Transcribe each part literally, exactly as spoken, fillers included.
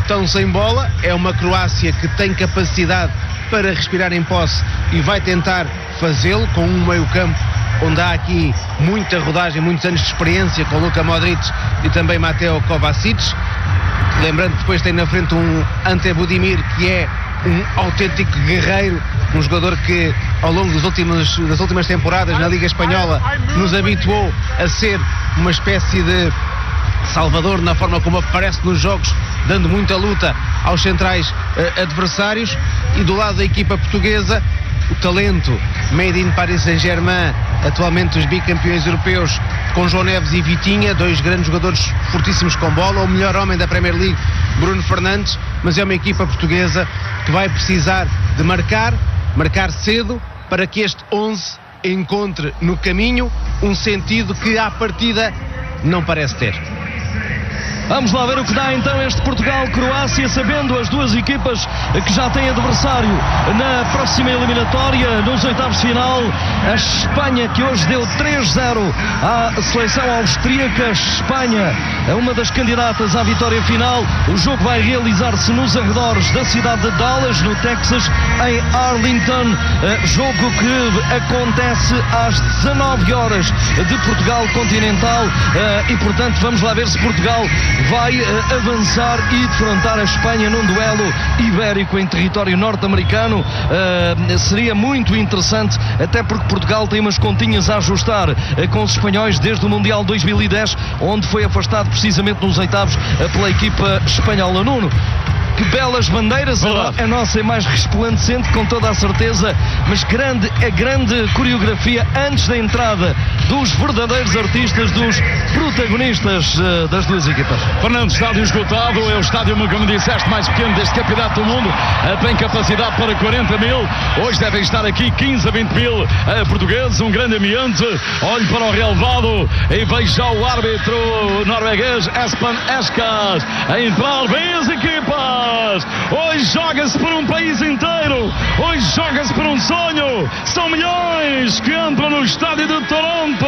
estão sem bola. É uma Croácia que tem capacidade para respirar em posse e vai tentar fazê-lo com um meio-campo onde há aqui muita rodagem, muitos anos de experiência, com Luka Modric e também Mateo Kovacic. Lembrando que depois tem na frente um Ante Budimir, que é um autêntico guerreiro, um jogador que ao longo dos últimos, das últimas temporadas na Liga Espanhola nos habituou a ser uma espécie de salvador na forma como aparece nos jogos, dando muita luta aos centrais uh, adversários. E do lado da equipa portuguesa, o talento made in Paris Saint-Germain, atualmente os bicampeões europeus, com João Neves e Vitinha, dois grandes jogadores fortíssimos com bola, o melhor homem da Premier League, Bruno Fernandes. Mas é uma equipa portuguesa que vai precisar de marcar, marcar cedo, para que este onze encontre no caminho um sentido que à partida não parece ter. Vamos lá ver o que dá então este Portugal-Croácia, sabendo as duas equipas que já têm adversário na próxima eliminatória, nos oitavos de final. A Espanha, que hoje deu três zero à seleção austríaca. Espanha é uma das candidatas à vitória final. O jogo vai realizar-se nos arredores da cidade de Dallas, no Texas, em Arlington. Jogo que acontece às dezanove horas de Portugal continental. E portanto vamos lá ver se Portugal vai uh, avançar e defrontar a Espanha num duelo ibérico em território norte-americano. Uh, seria muito interessante, até porque Portugal tem umas continhas a ajustar uh, com os espanhóis desde o Mundial dois mil e dez, onde foi afastado precisamente nos oitavos uh, pela equipa espanhola. Nuno, que belas bandeiras, a, a nossa é mais resplandecente com toda a certeza, mas grande, a grande coreografia antes da entrada dos verdadeiros artistas, dos protagonistas uh, das duas equipas. Fernando, estádio esgotado, é o estádio, como disseste, mais pequeno deste campeonato do mundo, uh, tem capacidade para quarenta mil, hoje devem estar aqui quinze a vinte mil uh, portugueses, um grande ambiente. Olhe para o relevado e vejo já o árbitro norueguês Espen Eskas a entrar, vem as equipas. Hoje joga-se por um país inteiro, hoje joga-se por um sonho, são milhões que entram no estádio de Toronto.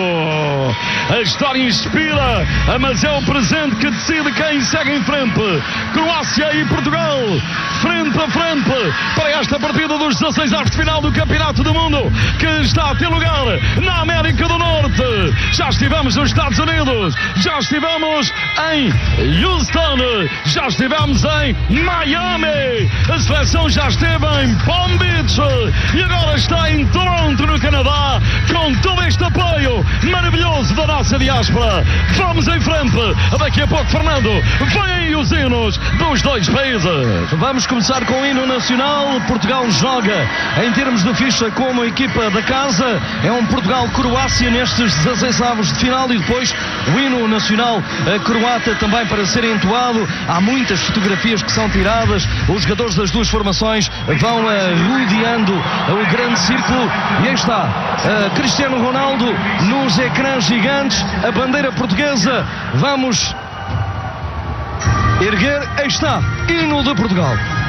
A história inspira, mas é o presente que decide quem segue em frente. Croácia e Portugal, frente a frente, para esta partida dos dezasseis avos de final do Campeonato do Mundo, que está a ter lugar na América do Norte. Já estivemos nos Estados Unidos, já estivemos em Houston, já estivemos em Miami, a seleção já esteve em Palm Beach e agora está em Toronto, no Canadá, com todo este apoio maravilhoso da nossa diáspora. Vamos em frente, daqui a pouco, Fernando, vêm os hinos dos dois países. Vamos começar com o hino nacional. Portugal joga em termos de ficha como a equipa da casa, é um Portugal-Croácia nestes dezasseis avos de final, e depois o hino nacional croata também para ser entoado. Há muitas fotografias que são tiradas, os jogadores das duas formações vão uh, rodeando o grande círculo, e aí está uh, Cristiano Ronaldo nos ecrãs gigantes, a bandeira portuguesa. Vamos erguer, aí está, hino de Portugal.